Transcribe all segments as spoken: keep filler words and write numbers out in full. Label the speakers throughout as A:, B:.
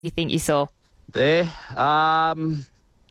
A: you think you saw?
B: There, um,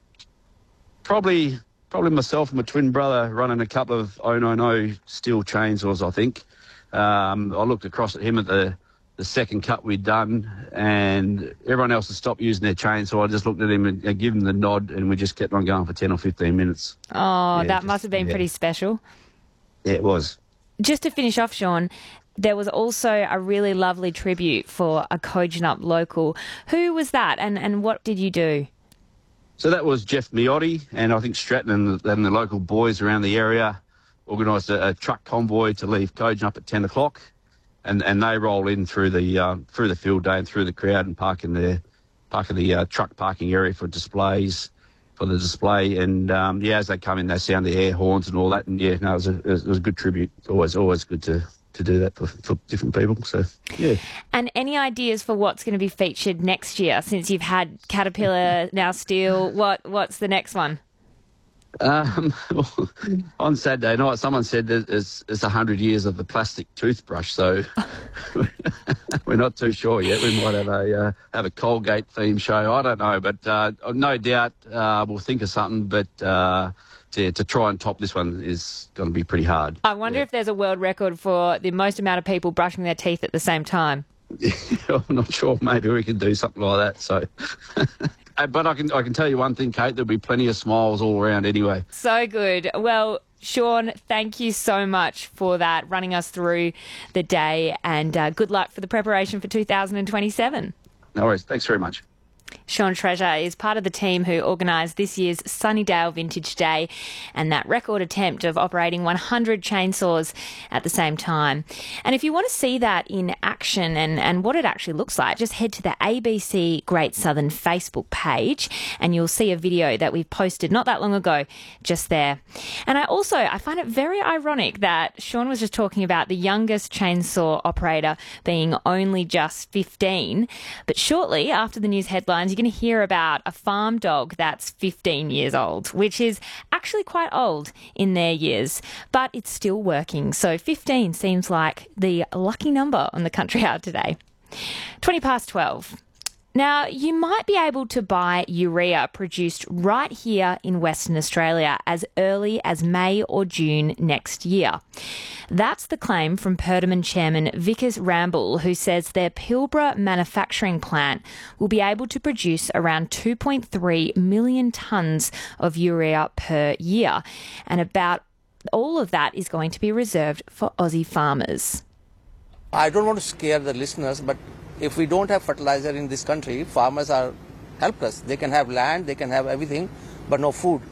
B: probably probably myself and my twin brother running a couple of oh nine oh steel chainsaws, I think. Um, I looked across at him at the, the second cut we'd done, and everyone else had stopped using their chainsaw. I just looked at him and, and gave him the nod, and we just kept on going for ten or fifteen minutes.
A: Oh,
B: Yeah,
A: that
B: just-
A: must have been
B: yeah.
A: pretty special.
B: Yeah, it was.
A: Just to finish off, Sean, there was also a really lovely tribute for a Kojonup local. Who was that, and, and what did you do?
B: So that was Jeff Miotti, and I think Stratton and the, and the local boys around the area organised a, a truck convoy to leave Kojonup at ten o'clock, and, and they roll in through the uh, through the field day and through the crowd and park in the park in the uh, truck parking area for displays, for the display. And um, yeah, as they come in, they sound the air horns and all that. And yeah, no, it was a, it was a good tribute. It's always always good to. to do that for, for different people. So, yeah.
A: And any ideas for what's going to be featured next year, since you've had Caterpillar, now Steel? What What's the next one?
B: Um, on Saturday night, someone said that it's, it's one hundred years of the plastic toothbrush, so we're not too sure yet. We might have a uh, have a Colgate theme show. I don't know, but uh, no doubt uh, we'll think of something, but... Uh, To, to try and top this one is going to be pretty hard.
A: I wonder
B: yeah.
A: if there's a world record for the most amount of people brushing their teeth at the same time.
B: I'm not sure. Maybe we can do something like that. So, but I can I can tell you one thing, Kate. There'll be plenty of smiles all around anyway.
A: So good. Well, Sean, thank you so much for that, running us through the day, and uh, good luck for the preparation for two thousand twenty-seven.
B: No worries. Thanks very much.
A: Sean Treasure is part of the team who organised this year's Sunnydale Vintage Day and that record attempt of operating one hundred chainsaws at the same time. And if you want to see that in action and, and what it actually looks like, just head to the A B C Great Southern Facebook page and you'll see a video that we've posted not that long ago just there. And I also, I find it very ironic that Sean was just talking about the youngest chainsaw operator being only just fifteen, but shortly after the news headlines, you're going to hear about a farm dog that's fifteen years old, which is actually quite old in their years, but it's still working. So fifteen seems like the lucky number on the Country Hour today. twenty past twelve. Now, you might be able to buy urea produced right here in Western Australia as early as May or June next year. That's the claim from Perdaman chairman Vickers Ramble, who says their Pilbara manufacturing plant will be able to produce around two point three million tonnes of urea per year, and about all of that is going to be reserved for Aussie farmers.
C: I don't want to scare the listeners, but if we don't have fertilizer in this country, farmers are helpless. They can have land, they can have everything, but no food.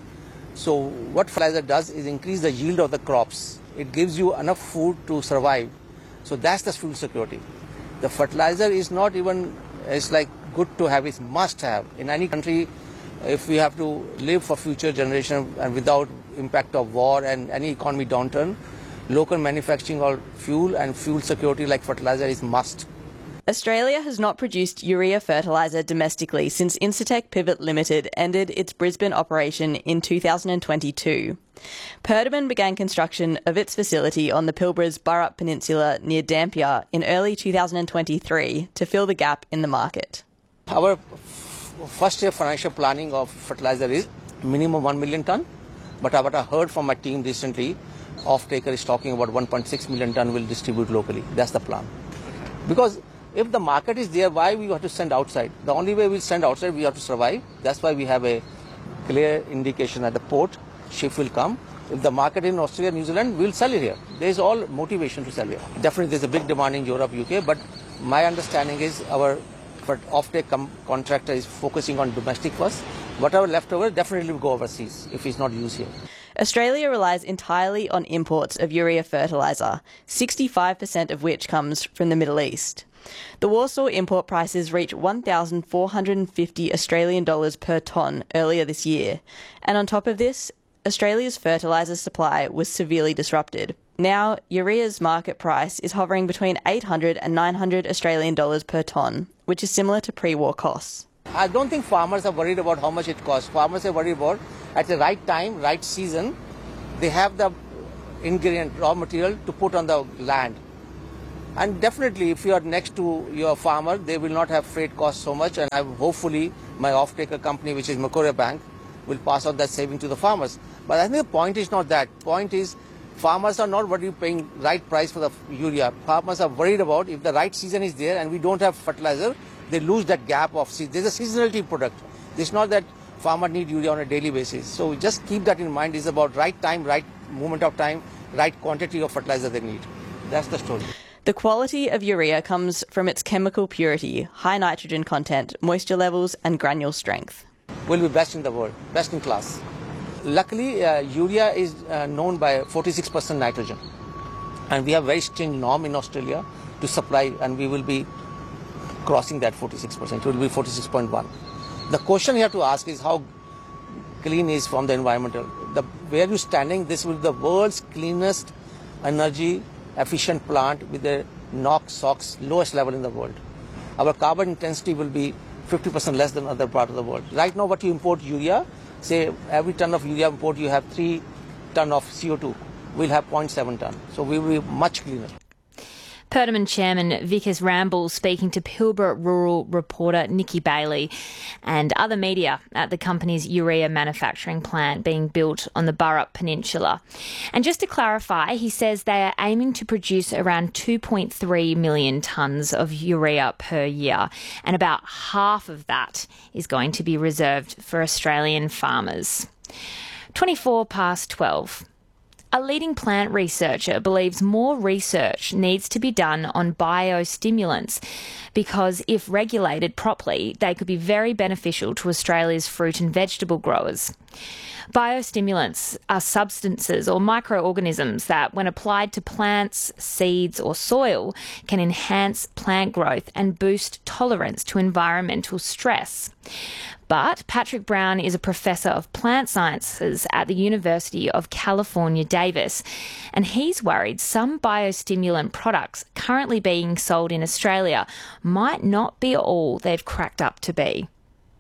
C: So what fertilizer does is increase the yield of the crops. It gives you enough food to survive. So that's the food security. The fertilizer is not even, it's like good to have, it's must have. In any country, if we have to live for future generation and without impact of war and any economy downturn, local manufacturing of fuel and fuel security like fertilizer is must.
D: Australia has not produced urea fertiliser domestically since Incitec Pivot Limited ended its Brisbane operation in two thousand twenty-two. Perdaman began construction of its facility on the Pilbara's Burrup Peninsula near Dampier in early two thousand twenty-three to fill the gap in the market.
C: Our first year financial planning of fertilizer is minimum one million tonne, but what I heard from my team recently, off-taker is talking about one point six million tonne will distribute locally. That's the plan. Because if the market is there, why we have to send outside? The only way we send outside, we have to survive. That's why we have a clear indication at the port, ship will come. If the market in Australia, New Zealand, we'll sell it here. There's all motivation to sell here. Definitely there's a big demand in Europe, U K, but my understanding is our off-take com- contractor is focusing on domestic first. Whatever leftover definitely will go overseas if it's not used here.
D: Australia relies entirely on imports of urea fertiliser, sixty-five percent of which comes from the Middle East. The Warsaw import prices reached one thousand four hundred fifty Australian dollars per tonne earlier this year, and on top of this, Australia's fertiliser supply was severely disrupted. Now, urea's market price is hovering between eight hundred and nine hundred Australian dollars per tonne, which is similar to pre-war costs.
C: I don't think farmers are worried about how much it costs. Farmers are worried about at the right time, right season, they have the ingredient, raw material to put on the land. And definitely, if you are next to your farmer, they will not have freight costs so much. And I, hopefully, my off-taker company, which is Macquarie Bank, will pass on that saving to the farmers. But I think the point is not that. Point is, farmers are not worried paying right price for the urea. Farmers are worried about if the right season is there and we don't have fertilizer, they lose that gap of season. There's a seasonality product. It's not that farmer need urea on a daily basis. So just keep that in mind. It's about right time, right moment of time, right quantity of fertilizer they need. That's the story.
D: The quality of urea comes from its chemical purity, high nitrogen content, moisture levels, and granule strength.
C: We'll be best in the world, best in class. Luckily, uh, urea is uh, known by forty-six percent nitrogen. And we have very stringent norm in Australia to supply, and we will be crossing that forty-six percent. It will be forty-six point one. The question you have to ask is how clean is from the environmental. The, where you're standing, this will be the world's cleanest energy efficient plant with the NOx, SOx lowest level in the world. Our carbon intensity will be fifty percent less than other part of the world. Right now, what you import urea, say every ton of urea import, you have three ton of C O two. We'll have zero point seven ton. So we will be much cleaner.
A: Perdaman Chairman Vikas Ramble speaking to Pilbara rural reporter Nikki Bailey and other media at the company's urea manufacturing plant being built on the Burrup Peninsula. And just to clarify, he says they are aiming to produce around two point three million tonnes of urea per year, and about half of that is going to be reserved for Australian farmers. twenty-four past twelve. A leading plant researcher believes more research needs to be done on biostimulants because if regulated properly, they could be very beneficial to Australia's fruit and vegetable growers. Biostimulants are substances or microorganisms that, when applied to plants, seeds or soil, can enhance plant growth and boost tolerance to environmental stress. But Patrick Brown is a professor of plant sciences at the University of California, Davis, and he's worried some biostimulant products currently being sold in Australia might not be all they've cracked up to be.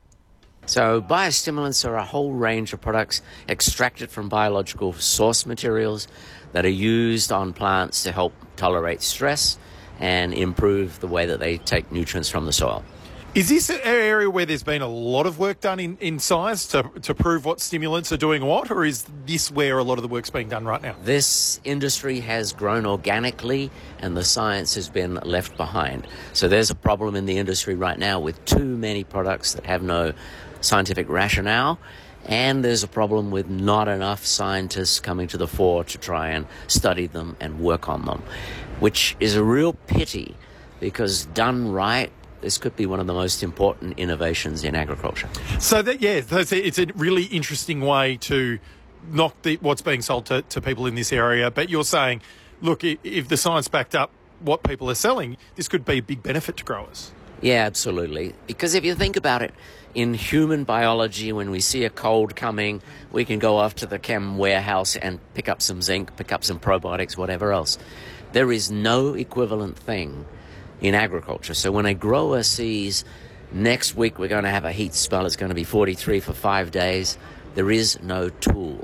E: So biostimulants are a whole range of products extracted from biological source materials that are used on plants to help tolerate stress and improve the way that they take nutrients from the soil.
F: Is this an area where there's been a lot of work done in, in science to, to prove what stimulants are doing what, or is this where a lot of the work's being done right now?
E: This industry has grown organically and the science has been left behind. So there's a problem in the industry right now with too many products that have no scientific rationale, and there's a problem with not enough scientists coming to the fore to try and study them and work on them, which is a real pity because done right, this could be one of the most important innovations in agriculture.
F: So that, yeah, it's a really interesting way to knock the, what's being sold to, to people in this area. But you're saying, look, if the science backed up what people are selling, this could be a big benefit to growers.
E: Yeah, absolutely. Because if you think about it, in human biology, when we see a cold coming, we can go off to the chem warehouse and pick up some zinc, pick up some probiotics, whatever else. There is no equivalent thing in agriculture. So when a grower sees next week we're going to have a heat spell, it's going to be forty-three for five days, there is no tool.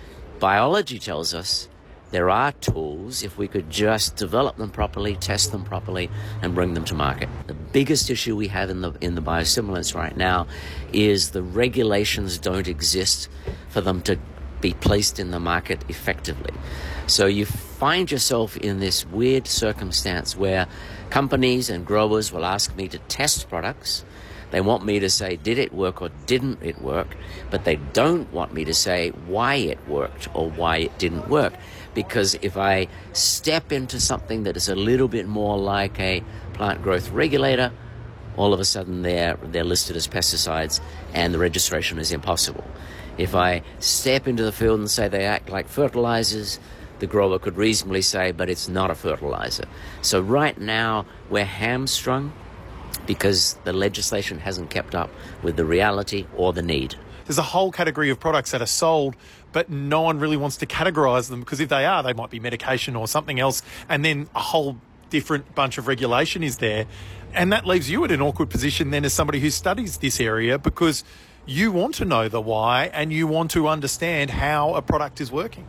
E: Biology tells us there are tools if we could just develop them properly, test them properly, and bring them to market. The biggest issue we have in the in the biostimulants right now is the regulations don't exist for them to be placed in the market effectively. So you find yourself in this weird circumstance where companies and growers will ask me to test products. They want me to say, did it work or didn't it work? But they don't want me to say why it worked or why it didn't work. Because if I step into something that is a little bit more like a plant growth regulator, all of a sudden they're, they're listed as pesticides and the registration is impossible. If I step into the field and say they act like fertilizers, the grower could reasonably say, but it's not a fertilizer. So right now we're hamstrung because the legislation hasn't kept up with the reality or the need.
F: There's a whole category of products that are sold, but no one really wants to categorise them because if they are, they might be medication or something else, and then a whole different bunch of regulation is there. And that leaves you at an awkward position then as somebody who studies this area because you want to know the why and you want to understand how a product is working.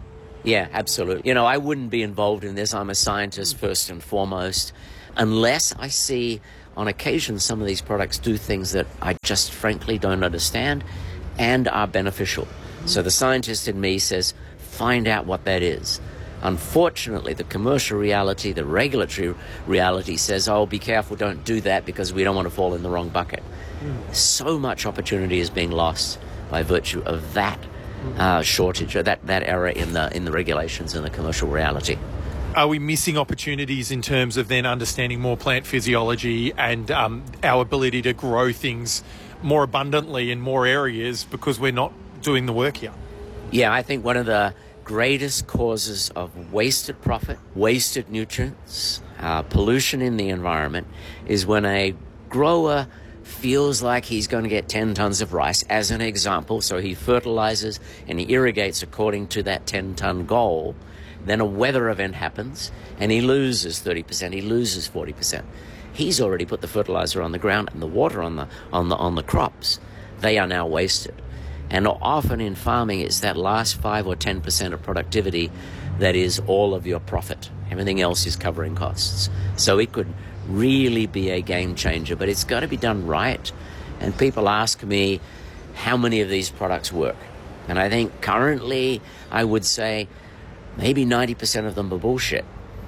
E: Yeah, absolutely. You know, I wouldn't be involved in this. I'm a scientist first and foremost, unless I see on occasion some of these products do things that I just frankly don't understand and are beneficial. So the scientist in me says, find out what that is. Unfortunately, the commercial reality, the regulatory reality says, oh, be careful, don't do that because we don't want to fall in the wrong bucket. Mm. So much opportunity is being lost by virtue of that uh, shortage, or that, that error in the in the regulations and the commercial reality.
F: Are we missing opportunities in terms of then understanding more plant physiology and um, our ability to grow things more abundantly in more areas because we're not doing the work here?
E: Yeah, I think one of the greatest causes of wasted profit, wasted nutrients, uh, pollution in the environment is when a grower feels like he's going to get ten tons of rice, as an example, so he fertilizes and he irrigates according to that ten-ton goal. Then a weather event happens and he loses thirty percent, he loses forty percent. He's already put the fertilizer on the ground and the water on the on the on the crops. They are now wasted. And often in farming, it's that last five or ten percent of productivity that is all of your profit. Everything else is covering costs. So it could really be a game changer, but it's got to be done right. And people ask me, how many of these products work? And I think currently, I would say maybe ninety percent of them are bullshit.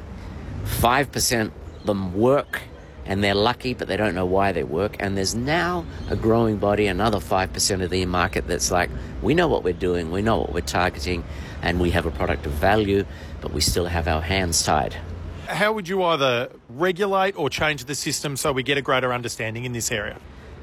E: five percent of them work, and they're lucky, but they don't know why they work. And there's now a growing body, another five percent of the market that's like, we know what we're doing, we know what we're targeting, and we have a product of value, but we still have our hands tied.
F: How would you either regulate or change the system so we get a greater understanding in this area?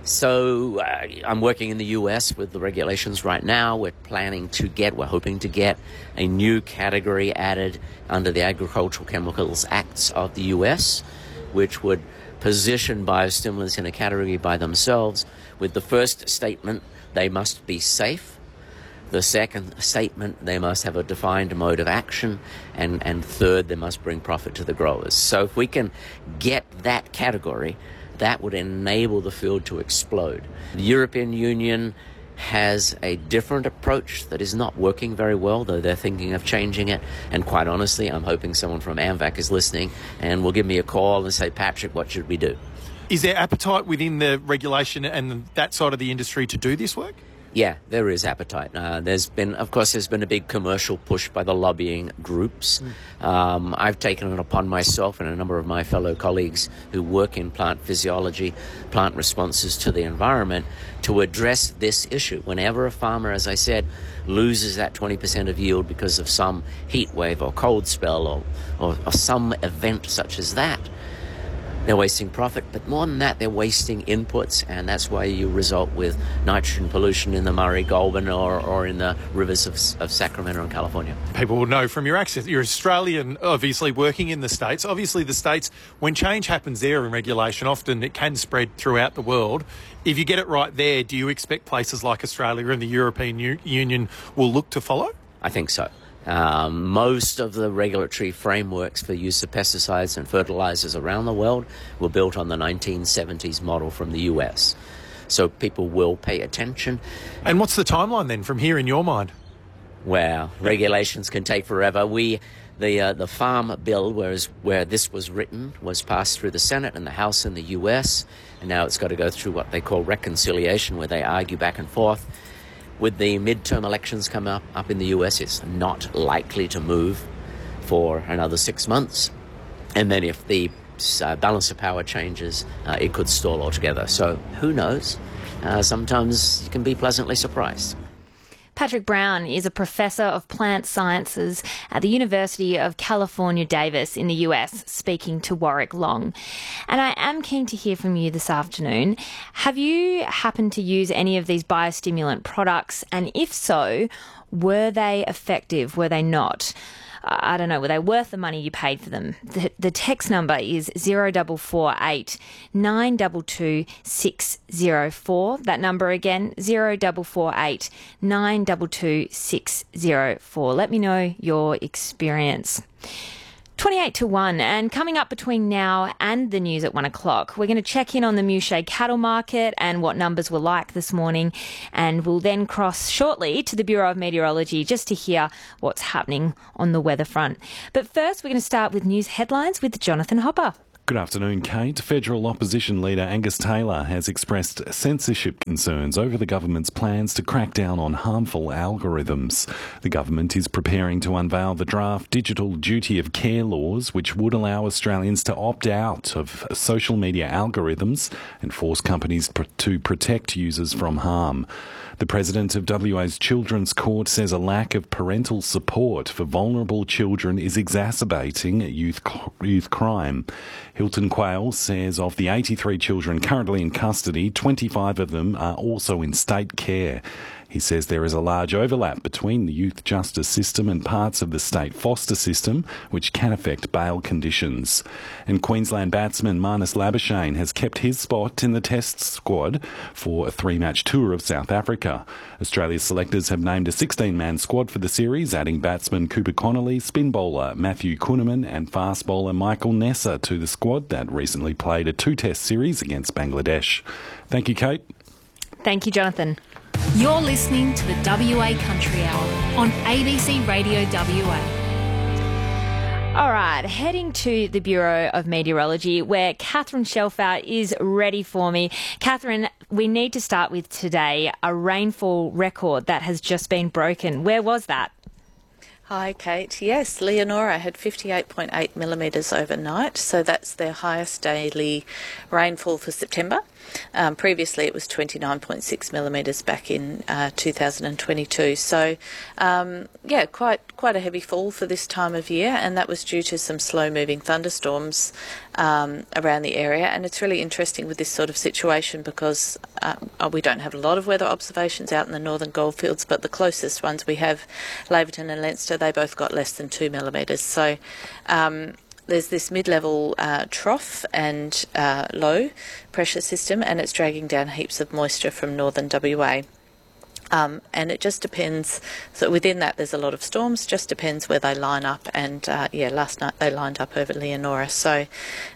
E: So uh, I'm working in the U S with the regulations right now. We're planning to get, we're hoping to get a new category added under the Agricultural Chemicals Acts of the U S, which would position biostimulants in a category by themselves, with the first statement, they must be safe. The second statement, they must have a defined mode of action. And, and third, they must bring profit to the growers. So if we can get that category, that would enable the field to explode. The European Union has a different approach that is not working very well, though they're thinking of changing it. And quite honestly, I'm hoping someone from AMVAC is listening and will give me a call and say, Patrick, what should we do?
F: Is there appetite within the regulation and that side of the industry to do this work?
E: Yeah, there is appetite. Uh, there's been, of course, there's been a big commercial push by the lobbying groups. Mm. Um, I've taken it upon myself and a number of my fellow colleagues who work in plant physiology, plant responses to the environment, to address this issue. Whenever a farmer, as I said, loses that twenty percent of yield because of some heat wave or cold spell or, or, or some event such as that, they're wasting profit, but more than that, they're wasting inputs, and that's why you result with nitrogen pollution in the Murray Goulburn or, or in the rivers of, of Sacramento and California.
F: People will know from your accent. You're Australian, obviously, working in the States. Obviously, the States, when change happens there in regulation, often it can spread throughout the world. If you get it right there, do you expect places like Australia and the European U- Union will look to follow?
E: I think so. Um, most of the regulatory frameworks for use of pesticides and fertilizers around the world were built on the nineteen seventies model from the U S. So people will pay attention.
F: And what's the timeline then from here in your mind?
E: Well, regulations can take forever. We, the uh, the farm bill, whereas where this was written, was passed through the Senate and the House in the U S, and now it's got to go through what they call reconciliation, where they argue back and forth. With the midterm elections coming up, up in the U S, it's not likely to move for another six months. And then if the uh, balance of power changes, uh, it could stall altogether. So who knows? Uh, sometimes you can be pleasantly surprised.
A: Patrick Brown is a professor of plant sciences at the University of California, Davis in the U S, speaking to Warwick Long. And I am keen to hear from you this afternoon. Have you happened to use any of these biostimulant products? And if so, were they effective? Were they not? I don't know, were they worth the money you paid for them? The, the text number is zero four four eight nine two two six zero four. That number again, zero four four eight nine two two six zero four. Let me know your experience. twenty-eight to one. And coming up between now and the news at one o'clock, we're going to check in on the Mouchet cattle market and what numbers were like this morning. And we'll then cross shortly to the Bureau of Meteorology just to hear what's happening on the weather front. But first, we're going to start with news headlines with Jonathan Hopper.
G: Good afternoon, Kate. Federal opposition leader Angus Taylor has expressed censorship concerns over the government's plans to crack down on harmful algorithms. The government is preparing to unveil the draft Digital Duty of Care laws, which would allow Australians to opt out of social media algorithms and force companies pr- to protect users from harm. The president of W A's Children's Court says a lack of parental support for vulnerable children is exacerbating youth youth crime. Hilton Quayle says of the eighty-three children currently in custody, twenty-five of them are also in state care. He says there is a large overlap between the youth justice system and parts of the state foster system, which can affect bail conditions. And Queensland batsman Marnus Labuschagne has kept his spot in the Test squad for a three-match tour of South Africa. Australia's selectors have named a sixteen-man squad for the series, adding batsman Cooper Connolly, spin bowler Matthew Kuhnemann and fast bowler Michael Nessa to the squad that recently played a two-test series against Bangladesh. Thank you, Kate.
A: Thank you, Jonathan.
H: You're listening to the W A Country Hour on A B C Radio W A.
A: All right, heading to the Bureau of Meteorology, where Catherine Shelfout is ready for me. Catherine, we need to start with today, a rainfall record that has just been broken. Where was that?
I: Hi, Kate. Yes, Leonora had fifty-eight point eight millimetres overnight, so that's their highest daily rainfall for September. Um, previously, it was twenty-nine point six millimetres back in uh, two thousand twenty-two. So, um, yeah, quite quite a heavy fall for this time of year, and that was due to some slow-moving thunderstorms um, around the area. And it's really interesting with this sort of situation because uh, we don't have a lot of weather observations out in the northern goldfields, but the closest ones we have, Laverton and Leinster, they both got less than two millimetres. So. Um, There's this mid-level uh, trough and uh, low pressure system, and it's dragging down heaps of moisture from northern W A. Um, and it just depends. So within that, there's a lot of storms. Just depends where they line up. And uh, yeah, last night they lined up over Leonora. So.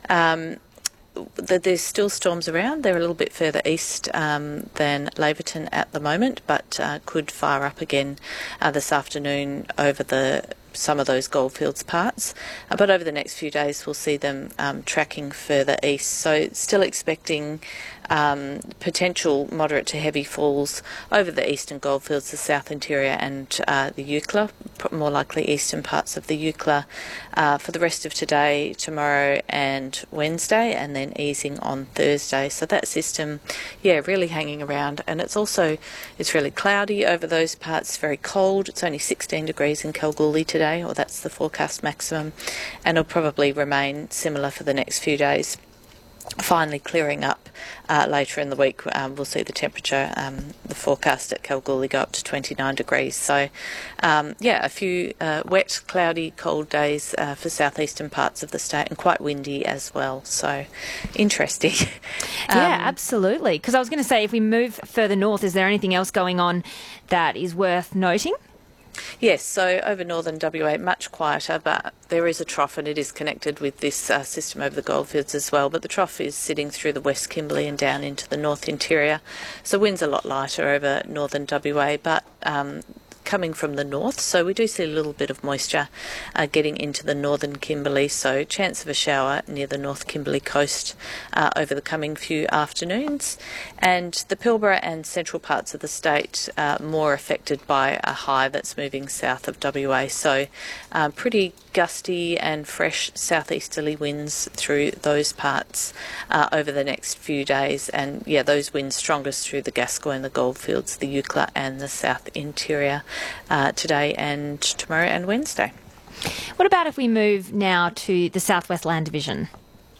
I: Um, There's still storms around. They're a little bit further east um, than Laverton at the moment, but uh, could fire up again uh, this afternoon over the some of those goldfields parts. Uh, but over the next few days, we'll see them um, tracking further east. So still expecting um, potential moderate to heavy falls over the eastern goldfields, the south interior and uh, the Eucla, more likely eastern parts of the Eucla uh, for the rest of today, tomorrow and Wednesday, and then easing on Thursday. So that system, yeah, really hanging around. And it's also, it's really cloudy over those parts, very cold. It's only sixteen degrees in Kalgoorlie today, or that's the forecast maximum, and it'll probably remain similar for the next few days. Finally clearing up uh, later in the week. Um, we'll see the temperature, um, the forecast at Kalgoorlie go up to twenty-nine degrees. So, um, yeah, a few uh, wet, cloudy, cold days uh, for southeastern parts of the state, and quite windy as well. So, interesting. um,
A: Yeah, absolutely. Because I was going to say, if we move further north, is there anything else going on that is worth noting?
I: Yes, so over northern W A, much quieter, but there is a trough and it is connected with this uh, system over the goldfields as well. But the trough is sitting through the West Kimberley and down into the north interior. So wind's a lot lighter over northern W A, but um, coming from the north, so we do see a little bit of moisture uh, getting into the northern Kimberley, so chance of a shower near the North Kimberley coast uh, over the coming few afternoons. And the Pilbara and central parts of the state uh, more affected by a high that's moving south of W A, so uh, pretty gusty and fresh southeasterly winds through those parts uh, over the next few days. And yeah, those winds strongest through the Gascoyne, the Goldfields, the Eucla and the south interior uh, today and tomorrow and Wednesday.
A: What about if we move now to the South West Land Division?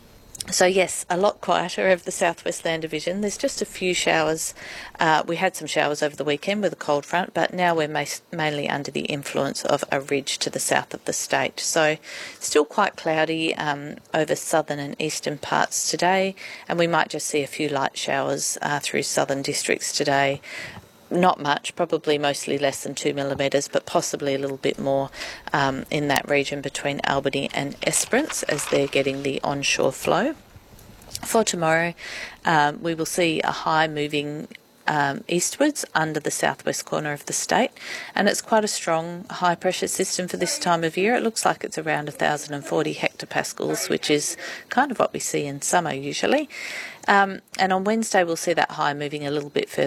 I: So yes, a lot quieter over the South West Land Division. There's just a few showers. Uh, we had some showers over the weekend with a cold front, but now we're ma- mainly under the influence of a ridge to the south of the state. So still quite cloudy um, over southern and eastern parts today, and we might just see a few light showers uh, through southern districts today. not much, probably mostly less than two millimetres, but possibly a little bit more um, in that region between Albany and Esperance as they're getting the onshore flow. For tomorrow, um, we will see a high moving um, eastwards under the southwest corner of the state, and it's quite a strong high pressure system for this time of year. It looks like it's around one thousand forty hectopascals, which is kind of what we see in summer usually. Um, and on Wednesday, we'll see that high moving a little bit further